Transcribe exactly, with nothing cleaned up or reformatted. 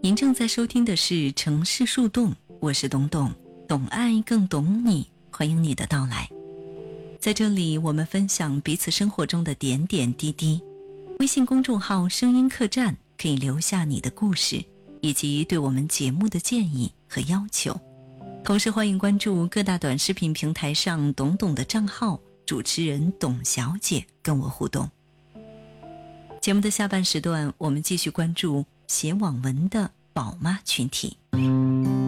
您正在收听的是城市树洞，我是董董，懂爱更懂你，欢迎你的到来。在这里我们分享彼此生活中的点点滴滴。微信公众号声音客栈可以留下你的故事以及对我们节目的建议和要求，同时欢迎关注各大短视频平台上董董的账号，主持人董小姐跟我互动。节目的下半时段，我们继续关注写网文的宝妈群体。